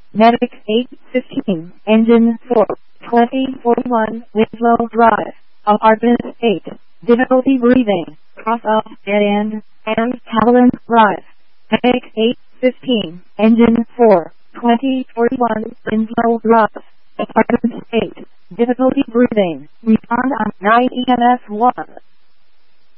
Medic 815, Engine 4, 2041, Winslow Drive, Apartment 8, difficulty breathing, cross off dead end, and Howland Drive. Medic 815, Engine 4, 2041, Winslow Drive, Apartment 8, difficulty breathing, respond on 9 EMS 1.